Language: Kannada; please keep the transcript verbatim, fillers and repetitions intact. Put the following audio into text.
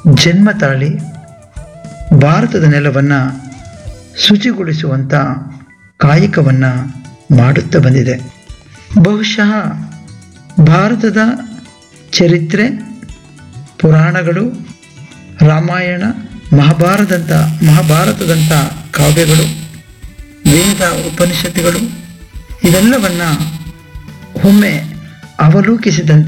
ಜನ್ಮ ತಾಳಿ ಭಾರತದ ನೆಲವನ್ನು ಶುಚಿಗೊಳಿಸುವಂಥ ಕಾಯಕವನ್ನು ಮಾಡುತ್ತಾ ಬಂದಿದೆ. ಬಹುಶಃ ಭಾರತದ ಚರಿತ್ರೆ, ಪುರಾಣಗಳು, ರಾಮಾಯಣ, ಮಹಾಭಾರತದಂಥ ಮಹಾಭಾರತದಂಥ ಕಾವ್ಯಗಳು, ವೇದ ಉಪನಿಷತ್ತುಗಳು ಇವೆಲ್ಲವನ್ನು ಒಮ್ಮೆ ಅವಲೋಕಿಸಿದಂತೆ